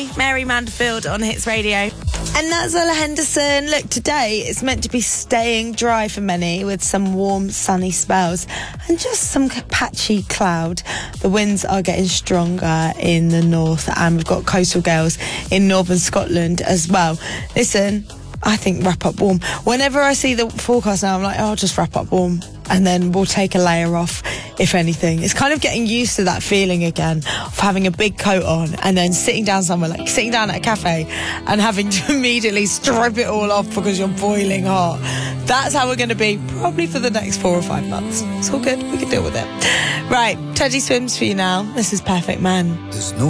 Mary Manderfield on Hits Radio. And that's Ola Henderson. Look, today it's meant to be staying dry for many with some warm, sunny spells and just some patchy cloud. The winds are getting stronger in the north and we've got coastal gales in northern Scotland as well. Listen, I think wrap up warm. Whenever I see the forecast now, I'm like, I'll just wrap up warm and then we'll take a layer off, if anything. It's kind of getting used to that feeling again of having a big coat on and then sitting down somewhere, like sitting down at a cafe and having to immediately strip it all off because you're boiling hot. That's how we're going to be probably for the next 4 or 5 months. It's all good. We can deal with it. Right, Teddy Swims for you now. This is Perfect Man. There's no